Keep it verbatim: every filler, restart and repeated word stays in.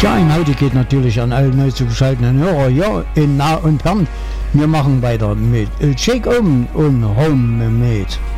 Ja, ein heute geht natürlich an alle neu zugeschalteten Hörer, ja, in nah und fern. Wir machen weiter mit Shake On und Home Made.